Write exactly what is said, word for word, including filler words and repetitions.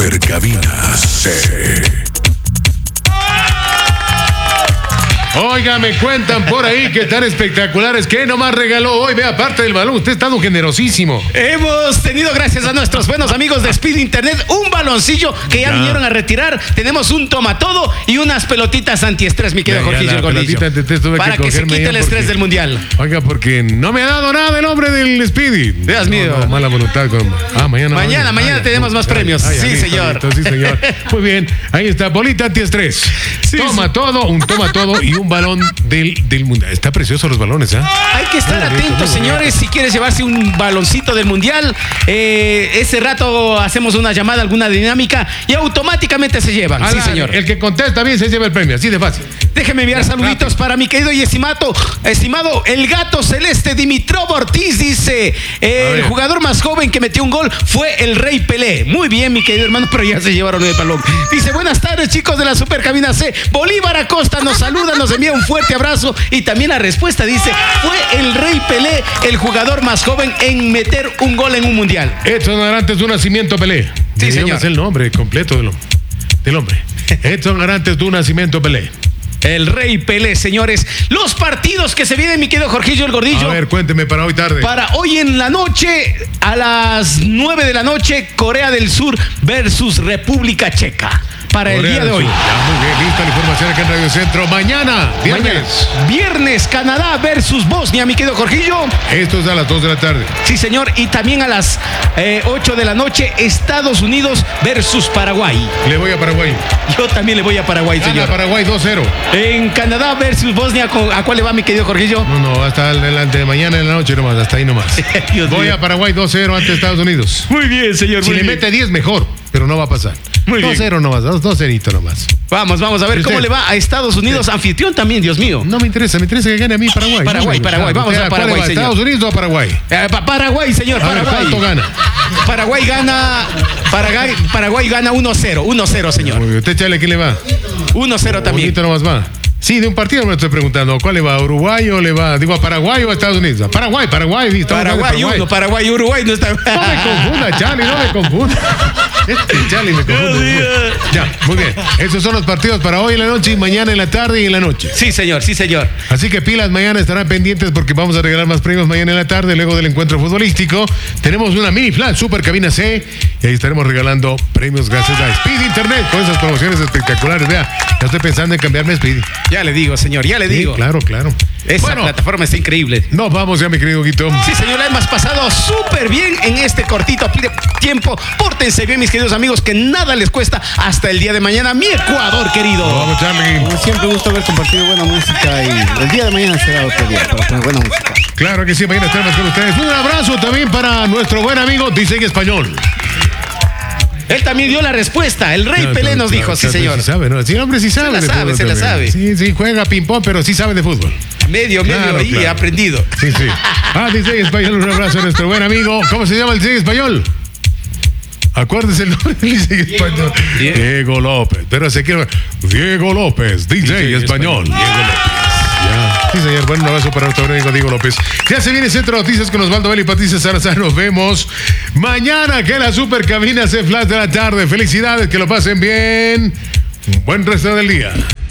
Supercabina C. Oiga, me cuentan por ahí que tan espectaculares que nomás regaló hoy. Vea, aparte del balón, usted ha estado generosísimo. Hemos tenido, gracias a nuestros buenos amigos de Speed Internet, un baloncillo que ya, ya. vinieron a retirar. Tenemos un toma todo y unas pelotitas antiestrés, mi querido Jorgillo Gordillo. Para que, que se quite el estrés porque, del mundial. Oiga, porque no me ha dado nada el hombre del Speedy. Dios mío. No, no, mala voluntad. Con... Ah, mañana. Mañana, ay, mañana ay, tenemos ay, más ay, premios. Ay, sí, ay, señor. Listo, sí, señor. Muy bien. Ahí está, bolita antiestrés. Sí, toma sí. todo, un toma todo y un balón del, del mundial. Está precioso los balones, ¿eh? Hay que estar muy atentos, bonito, señores. Si quieres llevarse un baloncito del mundial, eh, ese rato hacemos una llamada, alguna dinámica y automáticamente se llevan. Alan, sí, señor. El que contesta bien se lleva el premio, así de fácil. Déjeme enviar ya, saluditos rápido. Para mi querido y estimado, estimado el gato celeste Dimitrov Ortiz. Dice, eh, el jugador más joven que metió un gol fue el Rey Pelé. Muy bien, mi querido hermano, pero ya se llevaron el balón. Dice, buenas tardes, chicos de la Supercabina C. Bolívar Acosta nos saluda, nos envía un fuerte abrazo. Y también la respuesta dice, fue el Rey Pelé el jugador más joven en meter un gol en un mundial. Edson Arantes de un nacimiento Pelé. Sí, Digamos señor. el nombre completo del, del hombre. Edson Arantes de un nacimiento Pelé. El Rey Pelé, señores. Los partidos que se vienen, mi querido Jorgillo el Gordillo. A ver, cuénteme para hoy tarde. Para hoy en la noche, a las nueve de la noche, Corea del Sur versus República Checa. Para Corea el día de hoy. Ya, muy bien, lista la información aquí en Radio Centro. Mañana, viernes. Mañana, viernes, Canadá versus Bosnia, mi querido Jorgillo. Esto es a las dos de la tarde. Sí, señor. Y también a las eh, ocho de la noche, Estados Unidos versus Paraguay. Le voy a Paraguay. Yo también le voy a Paraguay, Gana señor. Paraguay dos cero. En Canadá versus Bosnia, ¿a cuál le va, mi querido Jorgillo? No, no, hasta delante de mañana en la noche nomás, hasta ahí nomás. Voy mío. a Paraguay dos cero ante Estados Unidos. Muy bien, señor. Si muy le bien. mete diez, mejor, pero no va a pasar. Muy bien. dos cero nomás, dos cero nomás. Vamos, vamos a ver cómo le va a Estados Unidos, sí. Anfitrión también, Dios mío. No me interesa, me interesa que gane a mí Paraguay. Paraguay, no, Paraguay, vamos a Paraguay, señor. ¿Estados Unidos o a Paraguay? Eh, pa Paraguay, señor, a Paraguay. Ver, ¿cuánto gana? Paraguay gana, Paraguay, Paraguay gana uno cero, uno cero, señor. Muy bien. ¿Usted, Chale, quién le va? uno cero también. Bonito nomás va. Sí, de un partido me estoy preguntando. ¿Cuál le va? ¿A Uruguay o le va? Digo, ¿a Paraguay o a Estados Unidos? Paraguay, Paraguay. Paraguay, Paraguay uno, Paraguay, Uruguay no está. No me confunda, Charlie, no me confunda. Este Charlie me confunde. Ya, muy bien. Esos son los partidos para hoy en la noche y mañana en la tarde y en la noche. Sí, señor, sí, señor. Así que pilas, mañana estarán pendientes porque vamos a regalar más premios mañana en la tarde, luego del encuentro futbolístico. Tenemos una mini flash Super Cabina C y ahí estaremos regalando premios gracias a Speed Internet con esas promociones espectaculares. Vea, ya estoy pensando en cambiarme a Speed. Ya le digo, señor, ya le sí, digo. Claro, claro. Esa bueno, plataforma está increíble. Nos vamos ya, mi querido Guito. Sí, señor, la hemos pasado súper bien en este cortito tiempo. Pórtense bien, mis queridos amigos, que nada les cuesta hasta el día de mañana. Mi Ecuador, querido. Vamos, Charlie. Como siempre, gusto haber compartido buena música y el día de mañana será otro día para tener buena música. Claro que sí, mañana estaremos con ustedes. Un abrazo también para nuestro buen amigo Dice en Español. Él también dio la respuesta. El Rey no, Pelé nos dijo, claro, sí, señor. Sí sabe, ¿no? Sí, hombre, sí sabe. Se la sabe, se la sabe. Sí, sí, juega ping-pong, pero sí sabe de fútbol. Medio, medio claro, ahí, claro. aprendido. Sí, sí. Ah, Dice en Español, un abrazo a nuestro buen amigo. ¿Cómo se llama el Dice en Español? Acuérdese el nombre del Dice en Español. Diego, Diego López. Pero se quiere. Diego López, D J en Español. Diego López. Ya. Sí, señor. Bueno, un abrazo para nuestro amigo Diego López. Ya se viene Centro Noticias con Osvaldo Bell y Patricia Salazar. Nos vemos mañana que la Super Cabina se flash de la tarde. Felicidades, que lo pasen bien. Un buen resto del día.